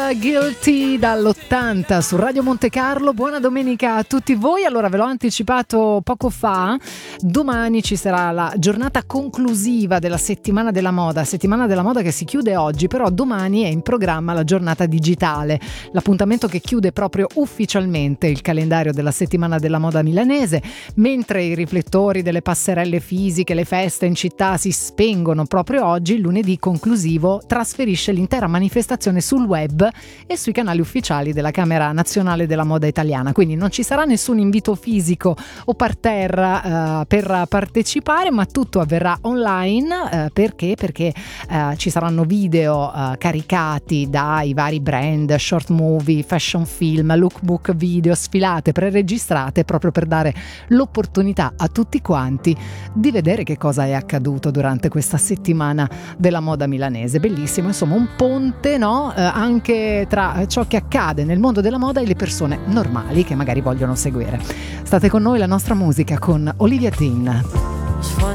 Guilty dall'80 su Radio Monte Carlo. Buona domenica a tutti voi. Allora, ve l'ho anticipato poco fa, domani ci sarà la giornata conclusiva della settimana della moda che si chiude oggi, però domani è in programma la giornata digitale, l'appuntamento che chiude proprio ufficialmente il calendario della settimana della moda milanese. Mentre i riflettori delle passerelle fisiche, le feste in città si spengono proprio oggi, il lunedì conclusivo trasferisce l'intera manifestazione sul web e sui canali ufficiali della Camera Nazionale della Moda Italiana. Quindi non ci sarà nessun invito fisico o parterre per partecipare, ma tutto avverrà online. Perché ci saranno video caricati dai vari brand, short movie, fashion film, lookbook video, sfilate preregistrate, proprio per dare l'opportunità a tutti quanti di vedere che cosa è accaduto durante questa settimana della moda milanese. Bellissimo, insomma, un ponte, no? Anche tra ciò che accade nel mondo della moda e le persone normali che magari vogliono seguire. State con noi, la nostra musica con Olivia Dean.